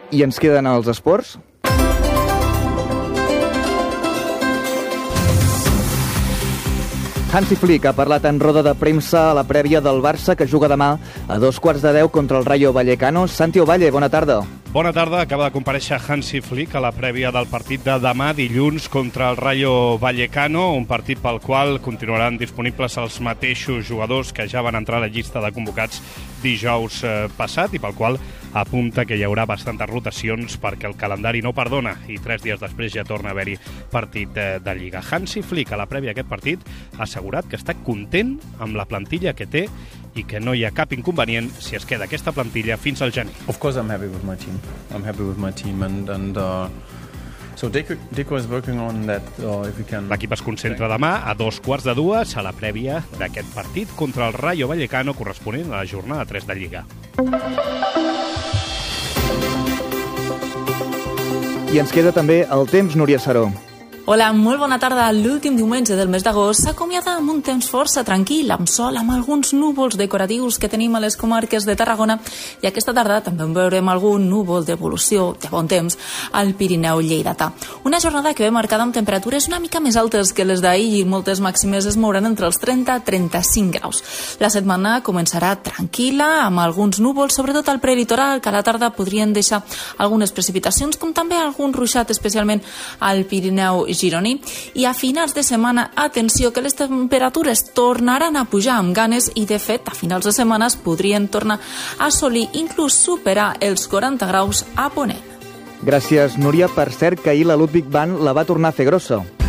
I ens queden els esports. Hansi Flick ha parlat en roda de premsa a la prèvia del Barça, que juga demà a 2:15 contra el Rayo Vallecano. Santi Ovalle, bona tarda. Bona tarda. Acaba de comparèixer Hansi Flick a la prèvia del partit de demà, dilluns, contra el Rayo Vallecano, un partit pel qual continuaran disponibles els mateixos jugadors que ja van entrar a la llista de convocats dijous passat i pel qual apunta que hi haurà bastantes rotacions perquè el calendari no perdona i 3 dies després ja torna a haver-hi partit de Lliga. Hansi Flick, a la prèvia d'aquest partit, ha assegurat que està content amb la plantilla que té i que no hi ha cap inconvenient si es queda aquesta plantilla fins al gener. Of course I'm happy with my team. I'm happy with my team and so Deco is working on that if we can. L'equip es concentra demà a 2:15 a la prèvia d'aquest partit contra el Rayo Vallecano corresponent a la jornada 3 de Lliga. I ens queda també el temps, Núria Saró. Hola, molt bona tarda. L'últim diumenge del mes d'agost s'acomiada amb un temps força tranquil, amb sol, amb alguns núvols decoratius que tenim a les comarques de Tarragona, i aquesta tarda també en veurem algun núvol d'evolució de bon temps al Pirineu lleidatà. Una jornada que ve marcada amb temperatures una mica més altes que les d'ahir i moltes màximes es mouran entre els 30 i 35 graus. La setmana començarà tranquil·la, amb alguns núvols, sobretot al prelitoral, que a la tarda podrien deixar algunes precipitacions, com també algun ruixat, especialment al Pirineu gironí, i a finals de setmana, atenció, que les temperatures tornaran a pujar amb ganes i, de fet, a finals de setmanes podrien tornar a assolir, inclús superar els 40 graus a Ponent. Gràcies, Núria. Per cert, que ahir la Ludwig Band la va tornar a fer grossa.